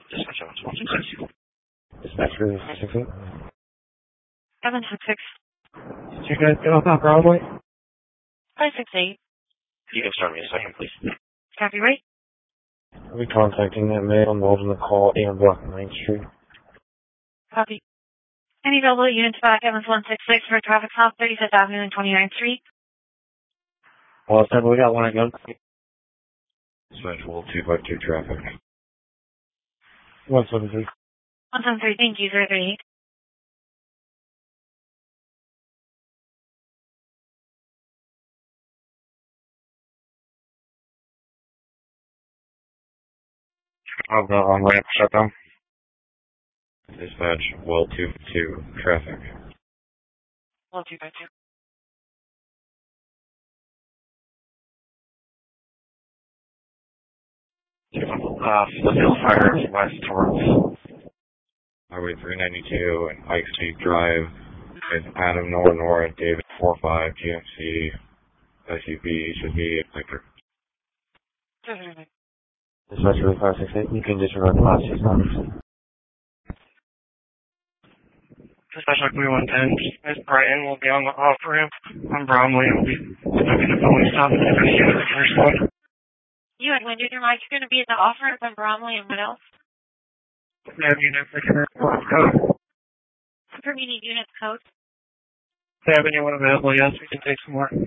Dispatch 766. Dispatch 568. 766. Did you guys get off on Broadway? 568. You can start me a second, please. Copy, right? Are we contacting that male involved in the call at 8 block 9th Street? Copy. Any available units back Evans 166 for traffic stop 35th Avenue and 29th Street? Well, I said we got one at gun. Dispatch Will 252 traffic. 173. 173, thank you, 038. Of the on-ramp shutdown. Dispatch Will 252 traffic. 1252. Foothill Fire west towards Highway 392 and Pike Street Drive with Adam Nora, David 45, GMC, SUV, HSV, etc. Dispatch 568. You can disregard the last 6 numbers. Dispatch Luckily 110, Miss Brighton will be on the off-ramp on Bromley and will be looking to fully stop and investigate the first one. You had Wind Junior Mike, you're going to be at the off-ramp on Bromley and what else? They have units that can report code. For meeting units code. If they have anyone available, yes, we can take some more.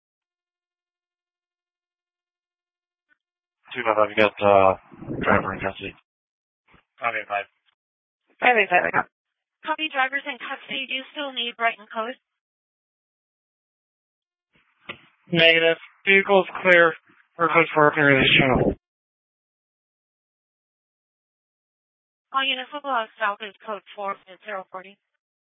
255, you got driver in custody. Okay, 5. 585. Copy, drivers in custody. Do you still need Brighton code? Negative. Vehicle's clear. We're good for working release channel. All units will go out south is code 4 at 040.